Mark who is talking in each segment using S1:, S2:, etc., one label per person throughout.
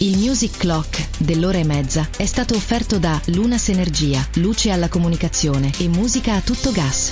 S1: Il Music Clock dell'ora e mezza è stato offerto da Lunas Energia, luce alla comunicazione e musica a tutto gas.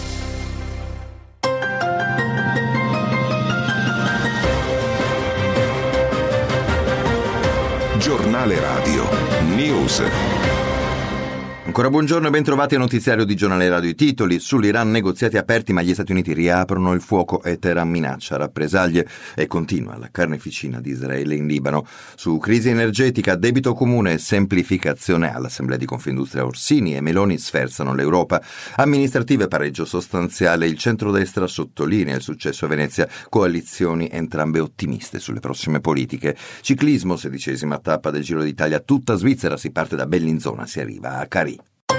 S2: Giornale Radio News. Ancora buongiorno e ben trovati al notiziario di Giornale Radio. I titoli: sull'Iran negoziati aperti ma gli Stati Uniti riaprono il fuoco e Teheran minaccia rappresaglie e continua la carneficina di Israele in Libano. Su crisi energetica, debito comune e semplificazione, all'Assemblea di Confindustria Orsini e Meloni sferzano l'Europa. Amministrative, pareggio sostanziale, il centrodestra sottolinea il successo a Venezia, coalizioni entrambe ottimiste sulle prossime politiche. Ciclismo, 16ª tappa del Giro d'Italia, tutta Svizzera, si parte da Bellinzona, si arriva a Carì.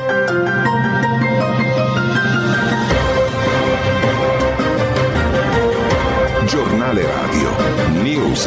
S2: Giornale Radio News.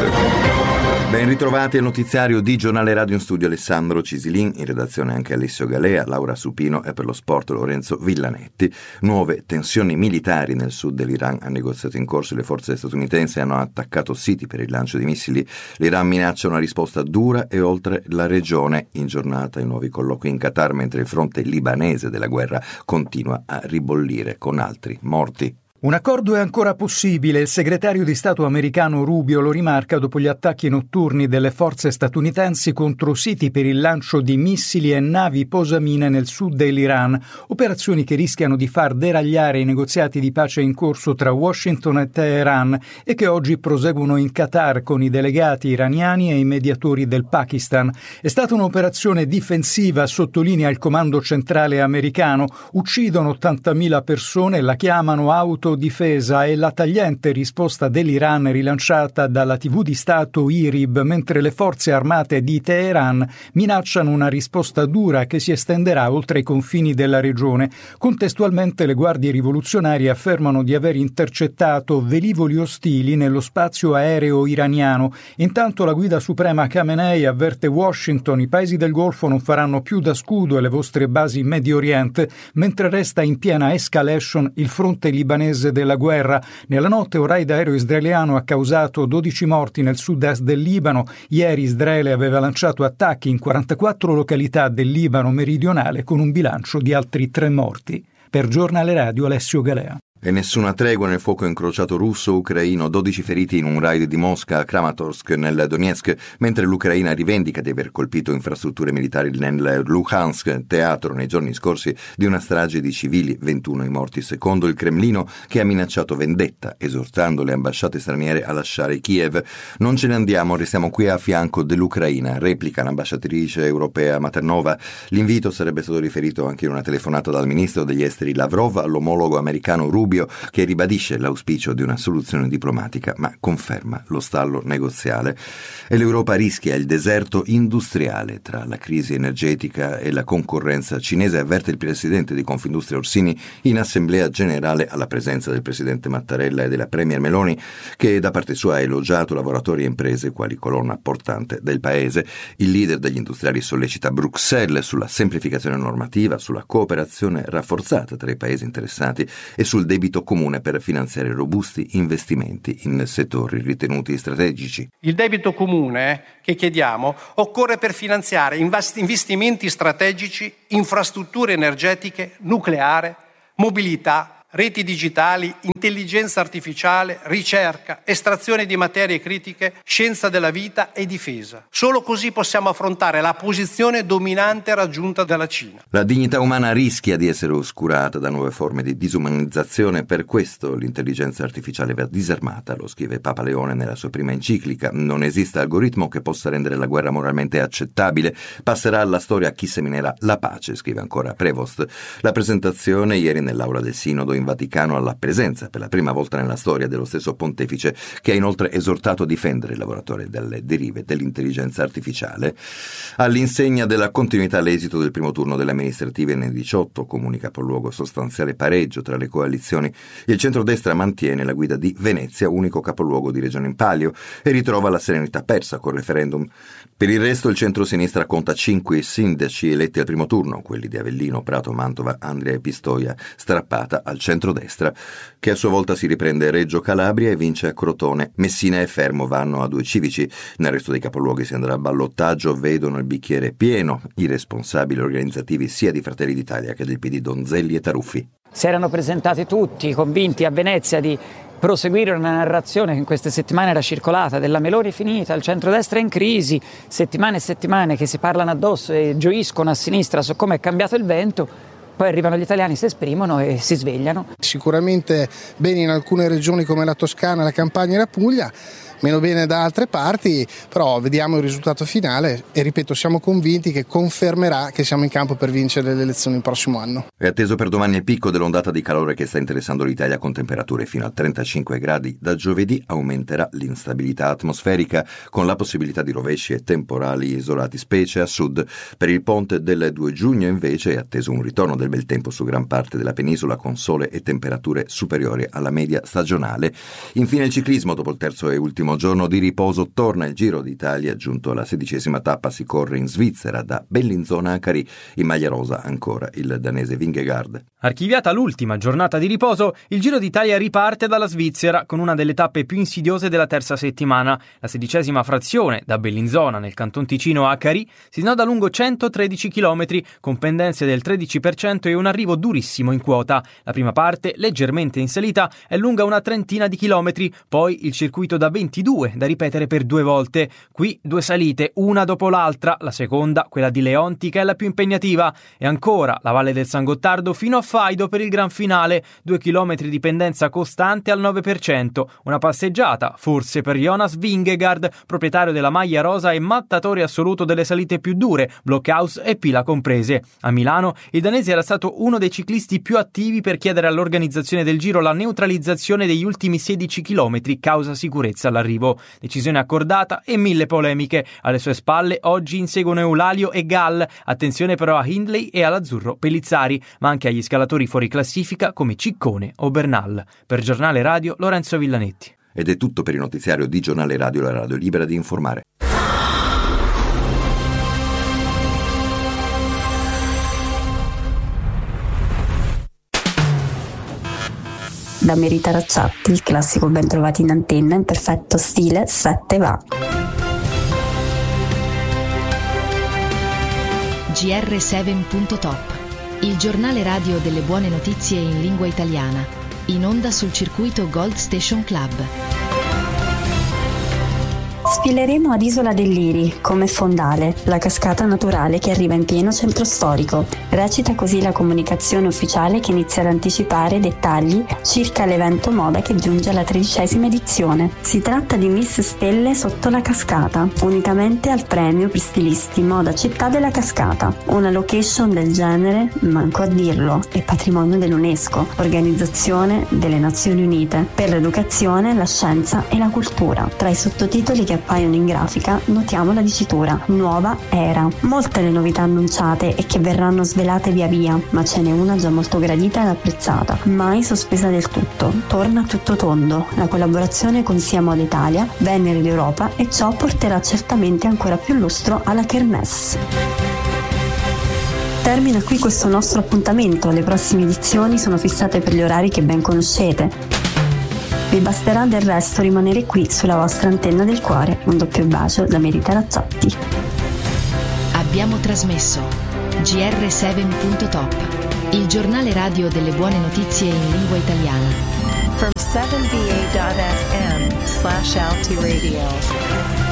S2: Ben ritrovati al notiziario di Giornale Radio, in studio Alessandro Cisilin, in redazione anche Alessio Galea, Laura Supino e per lo sport Lorenzo Villanetti. Nuove tensioni militari nel sud dell'Iran. A negoziato in corso le forze statunitensi hanno attaccato siti per il lancio di missili. L'Iran minaccia una risposta dura e oltre la regione. In giornata i nuovi colloqui in Qatar, mentre il fronte libanese della guerra continua a ribollire con altri morti.
S3: Un accordo è ancora possibile, il segretario di Stato americano Rubio lo rimarca dopo gli attacchi notturni delle forze statunitensi contro siti per il lancio di missili e navi posamine nel sud dell'Iran, operazioni che rischiano di far deragliare i negoziati di pace in corso tra Washington e Teheran e che oggi proseguono in Qatar con i delegati iraniani e i mediatori del Pakistan. È stata un'operazione difensiva, sottolinea il comando centrale americano, uccidono 80.000 persone, la chiamano autodifesa e la tagliente risposta dell'Iran rilanciata dalla TV di Stato IRIB, mentre le forze armate di Teheran minacciano una risposta dura che si estenderà oltre i confini della regione. Contestualmente le guardie rivoluzionarie affermano di aver intercettato velivoli ostili nello spazio aereo iraniano. Intanto la guida suprema Khamenei avverte Washington: i paesi del Golfo non faranno più da scudo alle vostre basi in Medio Oriente, mentre resta in piena escalation il fronte libanese della guerra. Nella notte un raid aereo israeliano ha causato 12 morti nel sud-est del Libano. Ieri Israele aveva lanciato attacchi in 44 località del Libano meridionale con un bilancio di altri 3 morti. Per Giornale Radio Alessio Galea.
S2: E nessuna tregua nel fuoco incrociato russo-ucraino, 12 feriti in un raid di Mosca a Kramatorsk nel Donetsk, mentre l'Ucraina rivendica di aver colpito infrastrutture militari nel Luhansk, teatro nei giorni scorsi di una strage di civili, 21 i morti, secondo il Cremlino, che ha minacciato vendetta, esortando le ambasciate straniere a lasciare Kiev. Non ce ne andiamo, restiamo qui a fianco dell'Ucraina, replica l'ambasciatrice europea Maternova. L'invito sarebbe stato riferito anche in una telefonata dal ministro degli esteri Lavrov all'omologo americano Rubio, che ribadisce l'auspicio di una soluzione diplomatica ma conferma lo stallo negoziale. E l'Europa rischia il deserto industriale tra la crisi energetica e la concorrenza cinese, avverte il presidente di Confindustria Orsini in assemblea generale alla presenza del presidente Mattarella e della premier Meloni, che da parte sua ha elogiato lavoratori e imprese quali colonna portante del paese. Il leader degli industriali sollecita Bruxelles sulla semplificazione normativa, sulla cooperazione rafforzata tra i paesi interessati e sul debito comune per finanziare robusti investimenti in settori ritenuti strategici.
S4: Il debito comune che chiediamo occorre per finanziare investimenti strategici, infrastrutture energetiche, nucleare, mobilità, reti digitali, intelligenza artificiale, ricerca, estrazione di materie critiche, scienza della vita e difesa. Solo così possiamo affrontare la posizione dominante raggiunta dalla Cina.
S2: La dignità umana rischia di essere oscurata da nuove forme di disumanizzazione, per questo l'intelligenza artificiale va disarmata, lo scrive Papa Leone nella sua prima enciclica. Non esiste algoritmo che possa rendere la guerra moralmente accettabile, passerà alla storia chi seminerà la pace, scrive ancora Prevost. La presentazione ieri nell'aula del Sinodo in Vaticano alla presenza per la prima volta nella storia dello stesso pontefice, che ha inoltre esortato a difendere il lavoratore dalle derive dell'intelligenza artificiale. All'insegna della continuità l'esito del primo turno delle amministrative nel 18 comunica capoluogo sostanziale pareggio tra le coalizioni. Il centrodestra mantiene la guida di Venezia, unico capoluogo di regione in palio, e ritrova la serenità persa col referendum. Per il resto il centro-sinistra conta 5 sindaci eletti al primo turno, quelli di Avellino, Prato, Mantova, Andria e Pistoia, strappata al centrodestra, che a sua volta si riprende Reggio Calabria e vince a Crotone. Messina e Fermo vanno a 2 civici. Nel resto dei capoluoghi si andrà a ballottaggio, vedono il bicchiere pieno i responsabili organizzativi sia di Fratelli d'Italia che del PD Donzelli e Taruffi.
S5: Si erano presentati tutti convinti a Venezia di proseguire una narrazione che in queste settimane era circolata della Meloni è finita, il centrodestra è in crisi, settimane e settimane che si parlano addosso e gioiscono a sinistra su come è cambiato il vento. Poi arrivano gli italiani, si esprimono e si svegliano.
S6: Sicuramente bene in alcune regioni come la Toscana, la Campania e la Puglia, meno bene da altre parti, però vediamo il risultato finale e ripeto, siamo convinti che confermerà che siamo in campo per vincere le elezioni il prossimo anno.
S2: È atteso per domani il picco dell'ondata di calore che sta interessando l'Italia con temperature fino a 35 gradi. Da giovedì aumenterà l'instabilità atmosferica con la possibilità di rovesci e temporali isolati, specie a sud. Per il ponte del 2 giugno invece è atteso un ritorno del bel tempo su gran parte della penisola con sole e temperature superiori alla media stagionale. Infine il ciclismo, dopo il terzo e ultimo giorno di riposo torna il Giro d'Italia, giunto alla 16ª tappa si corre in Svizzera da Bellinzona a Carì. In maglia rosa ancora il danese Vingegaard.
S7: Archiviata l'ultima giornata di riposo, il Giro d'Italia riparte dalla Svizzera con una delle tappe più insidiose della terza settimana. La 16ª frazione da Bellinzona nel Canton Ticino a Carì si snoda lungo 113 km con pendenze del 13% e un arrivo durissimo in quota. La prima parte, leggermente in salita, è lunga una trentina di chilometri, poi il circuito da 22 da ripetere per 2 volte. Qui 2 salite, una dopo l'altra, la seconda, quella di Leontica, è la più impegnativa. E ancora la Valle del San Gottardo fino a Faido per il gran finale, 2 chilometri di pendenza costante al 9%. Una passeggiata, forse per Jonas Vingegaard, proprietario della maglia rosa e mattatore assoluto delle salite più dure, Blockhaus e Pila comprese. A Milano il danese era stato uno dei ciclisti più attivi per chiedere all'organizzazione del Giro la neutralizzazione degli ultimi 16 chilometri causa sicurezza all'arrivo. Decisione accordata e 1000 polemiche. Alle sue spalle oggi inseguono Eulalio e Gall. Attenzione però a Hindley e all'azzurro Pellizzari, ma anche agli scalatori fuori classifica come Ciccone o Bernal. Per Giornale Radio, Lorenzo Villanetti.
S2: Ed è tutto per il notiziario di Giornale Radio, la radio libera di informare.
S8: Da Merita Racciatti, il classico ben trovati in antenna in perfetto stile 7 va.
S1: GR7.top, il giornale radio delle buone notizie in lingua italiana, in onda sul circuito Gold Station Club.
S8: Sfileremo ad Isola del Liri, come fondale, la cascata naturale che arriva in pieno centro storico. Recita così la comunicazione ufficiale che inizia ad anticipare dettagli circa l'evento moda che giunge alla 13ª edizione. Si tratta di Miss Stelle sotto la cascata, unicamente al premio per stilisti moda città della cascata. Una location del genere, manco a dirlo, è patrimonio dell'UNESCO, Organizzazione delle Nazioni Unite, per l'educazione, la scienza e la cultura. Tra i sottotitoli che appaiono in grafica notiamo la dicitura Nuova Era. Molte le novità annunciate e che verranno svelate via via, ma ce n'è una già molto gradita ed apprezzata, mai sospesa del tutto. Torna tutto tondo, la collaborazione con Sia Moda Italia, Venere d'Europa, e ciò porterà certamente ancora più lustro alla Kermesse. Termina qui questo nostro appuntamento, le prossime edizioni sono fissate per gli orari che ben conoscete. Vi basterà del resto rimanere qui sulla vostra antenna del cuore. Un doppio bacio da Merita Racciatti.
S1: Abbiamo trasmesso GR7.top, il giornale radio delle buone notizie in lingua italiana.
S9: From 7va.fm/LT Radio.